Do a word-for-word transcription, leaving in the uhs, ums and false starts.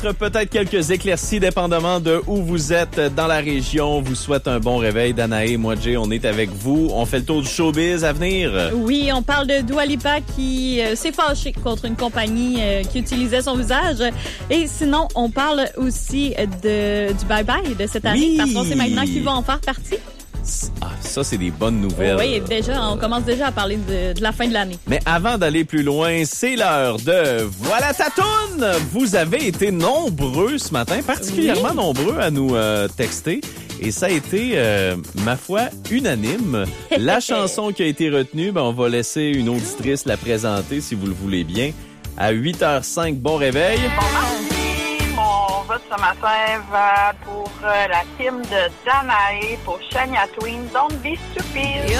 peut-être quelques éclaircies, dépendamment de où vous êtes dans la région. On vous souhaite un bon réveil. Danae, moi, Jay, on est avec vous. On fait le tour du showbiz à venir. Oui, on parle de Dua Lipa qui euh, s'est fâchée contre une compagnie euh, qui utilisait son visage. Et sinon, on parle aussi de, du bye-bye de cette année, Oui. parce qu'on sait maintenant qui va en faire partie. Ah, ça, c'est des bonnes nouvelles. Oui, déjà, on commence déjà à parler de, de la fin de l'année. Mais avant d'aller plus loin, c'est l'heure de Voilà ta toune! Vous avez été nombreux ce matin, particulièrement Oui. nombreux à nous euh, texter. Et ça a été, euh, ma foi, unanime. La chanson qui a été retenue, ben, on va laisser une auditrice la présenter, si vous le voulez bien. À huit heures cinq, bon réveil. Bon mardi, mon vote ce matin va pour euh, la team de Danae pour Shania Twain, Don't Be Stupid.